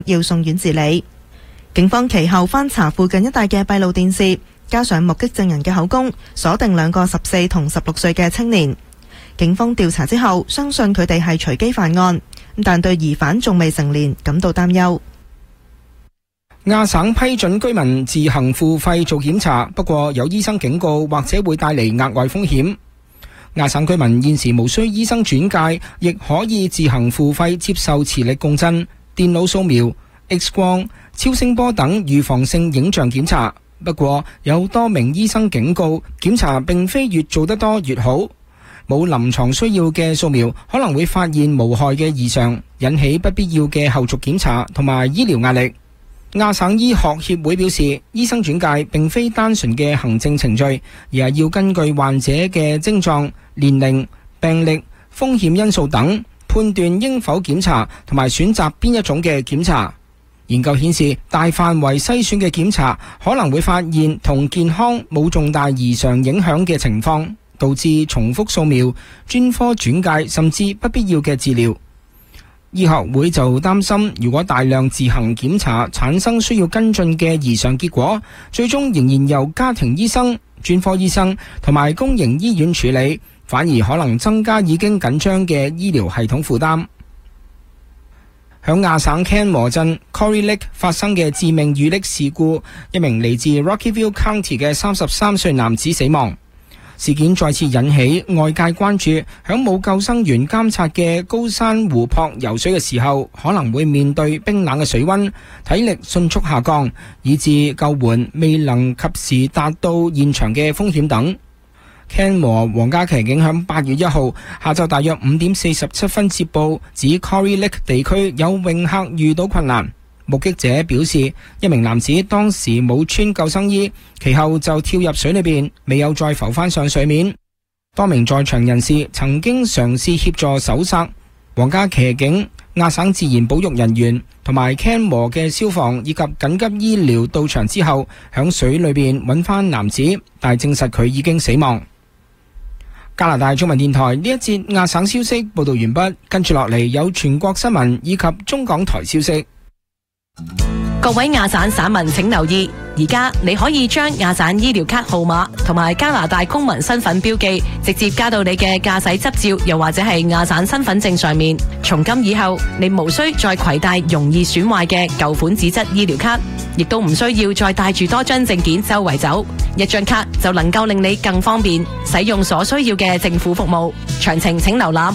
要送院治理。警方其後翻查附近一帶嘅閉路電視，加上目擊證人嘅口供，鎖定兩個14同16歲嘅青年。警方調查之後，相信佢哋係隨機犯案，但對疑犯仲未成年感到擔憂。 亞省批准居民自行付費做檢查，不過有醫生警告或者會帶嚟額外風險。亞省居民現時無需醫生轉介，亦可以自行付費接受磁力共振、電腦掃描、X 光、超聲波等預防性影像檢查。不過有多名醫生警告，檢查並非越做得多越好。冇臨床需要嘅掃描可能會發現無害嘅異常，引起不必要嘅後續檢查同埋醫療壓力。亞省醫學協會表示，醫生轉介並非單純嘅行政程序，而係要根據患者嘅症狀、年齡、病歷、風險因素等，判斷應否檢查同埋選擇邊一種嘅檢查。研究顯示，大範圍篩選嘅檢查可能會發現同健康冇重大異常影響嘅情況，導致重複掃描、專科轉介甚至不必要嘅治療。醫學會就擔心，如果大量自行檢查產生需要跟進嘅異常結果，最終仍然由家庭醫生、專科醫生同埋公營醫院處理，反而可能增加已經緊張嘅醫療系統負擔。響亞省 Canmore 鎮 Corrie Lake 發生嘅致命遇溺事故，一名嚟自 Rockville County 嘅33歲男子死亡。事件再次引起外界關注，響冇救生員監察嘅高山湖泊游水嘅時候，可能會面對冰冷嘅水溫，體力迅速下降，以致救援未能及時達到現場嘅風險等。Canmore 皇家騎警響8月1號下晝大約5點47分接報，指 Corrie Lake 地區有泳客遇到困難。目擊者表示，一名男子當時冇穿救生衣，其後就跳入水裏邊，未有再浮翻上水面。多名在場人士曾經嘗試協助搜索，皇家騎警、亞省自然保育人員同埋 Canmore 嘅消防以及緊急醫療到場之後，響水裏邊揾翻男子，但係證實佢已經死亡。加拿大中文電台呢一節亞省消息報道完畢，跟住落嚟有全國新聞以及中港台消息。 各位亞省省民請留意，而家你可以將亞省醫療卡號碼同埋加拿大公民身份標記直接加到你嘅駕駛執照，又或者係亞省身份證上面。從今以後，你無需再攜帶容易損壞嘅舊款紙質醫療卡，亦都唔需要再帶住多張證件周圍走，一張卡就能夠令你更方便使用所需要嘅政府服務。詳情請瀏覽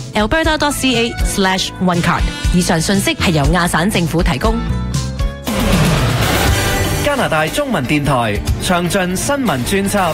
alberta.ca/onecard。以上信息係由亞省政府提供。 加拿大中文電台詳盡新聞專輯。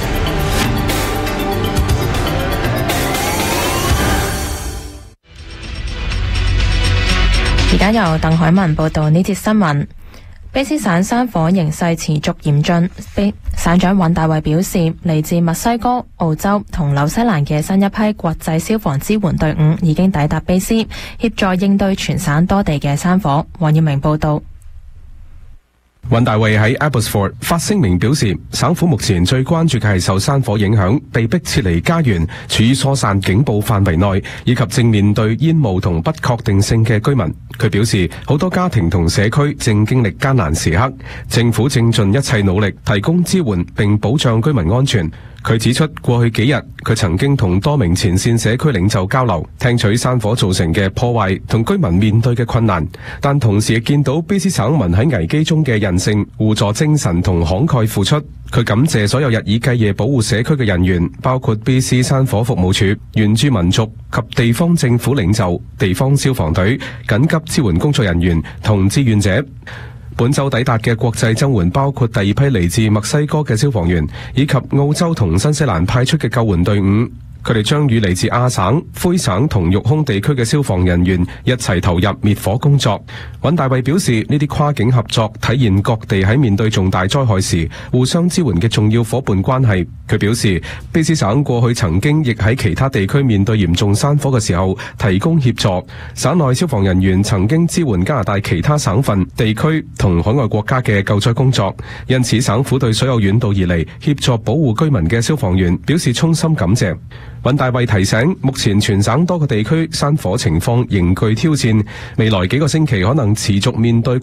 而家由鄧海文報道呢節新聞。卑斯省山火形勢持續嚴峻，省長尹大衛表示，嚟自墨西哥、澳洲同紐西蘭嘅新一批國際消防支援隊伍已經抵達卑斯，協助應對全省多地嘅山火。黃耀明報道。 尹大衛喺 Abbotsford 發聲明表示，省府目前最關注嘅係受山火影響被迫撤離家園、處於疏散警報範圍內以及正面對煙霧同不確定性嘅居民。佢表示，好多家庭同社區正經歷艱難時刻，政府正盡一切努力提供支援並保障居民安全。佢指出，過去幾日佢曾經同多名前線社區領袖交流，聽取山火造成嘅破壞同居民面對嘅困難，但同時亦見到卑斯省民喺危機中嘅人性、互助精神同慷慨付出。佢感謝所有日以繼夜保護社區嘅人員，包括卑斯山火服務處、原住民族及地方政府領袖、地方消防隊、緊急支援工作人員同志願者。本周抵達嘅國際增援包括第二批嚟自墨西哥嘅消防員，以及澳洲同新西蘭派出嘅救援隊伍。佢哋將與嚟自亞省、魁省同育空地區嘅消防人員一齊投入滅火工作。尹大衛表示，呢啲跨境合作體現各地喺面對重大災害時互相支援嘅重要夥伴關係。佢表示，卑斯省過去曾經亦喺其他地區面對嚴重山火嘅時候提供協助。省內消防人員曾經支援加拿大其他省份、地區同海外國家嘅救災工作，因此省府對所有遠道而嚟協助保護居民嘅消防員表示衷心感謝。尹大衛提醒，目前全省多個地區山火情況仍具挑戰，未來幾個星期可能持續面對